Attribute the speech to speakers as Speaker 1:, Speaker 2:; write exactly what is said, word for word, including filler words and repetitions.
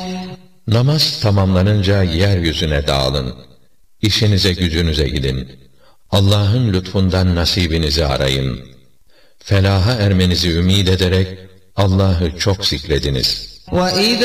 Speaker 1: Namaz tamamlanınca yeryüzüne dağılın. İşinize gücünüze gidin. Allah'ın lütfundan nasibinizi arayın. Felaha ermenizi ümid ederek Allah'ı çok zikrediniz.